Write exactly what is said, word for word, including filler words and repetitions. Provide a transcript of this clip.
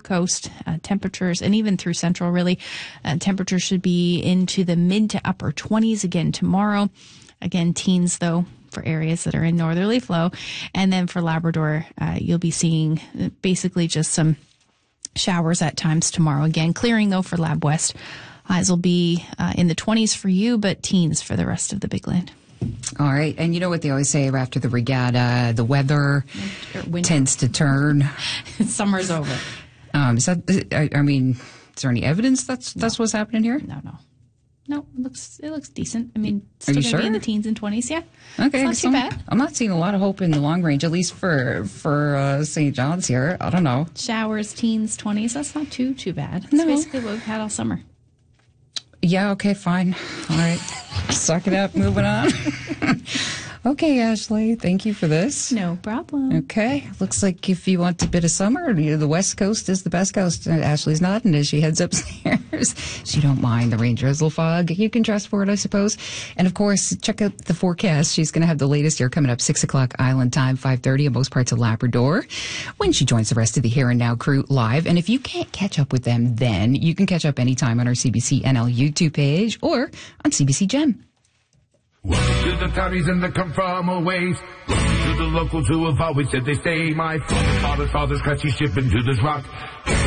coast. Uh, temperatures, and even through central, really, uh, temperatures should be into the mid to upper twenties again tomorrow. Again, teens, though, for areas that are in northerly flow. And then for Labrador, uh, you'll be seeing basically just some showers at times tomorrow. Again, clearing, though, for Lab West. Highs will be uh, in the twenties for you, but teens for the rest of the Big Land. All right. And you know what they always say after the regatta, the weather Winter. tends to turn. Summer's over. Um, is that, I, I mean, is there any evidence that's no. that's what's happening here? No, no. No, it looks it looks decent. I mean, it's still Are you gonna sure? be in the teens and twenties, yeah. Okay, it's not too bad. I'm not seeing a lot of hope in the long range, at least for for uh, Saint John's here. I don't know. Showers, teens, twenties. That's not too too bad. That's no. basically what we've had all summer. Yeah. Okay. Fine. All right. Suck it up. Moving on. Okay, Ashley, thank you for this. No problem. Okay, looks like if you want a bit of summer, you know, the West Coast is the best coast. And Ashley's nodding as she heads upstairs. She don't mind the rain, drizzle, fog. You can dress for it, I suppose. And of course, check out the forecast. She's going to have the latest here coming up six o'clock Island time, five thirty in most parts of Labrador, when she joins the rest of the Here and Now crew live. And if you can't catch up with them then, you can catch up anytime on our C B C N L YouTube page or on C B C Gem. Welcome to the townies and the come from a ways. Welcome to the locals who have always said they stay. My father, father's father's catchy ship into this rock.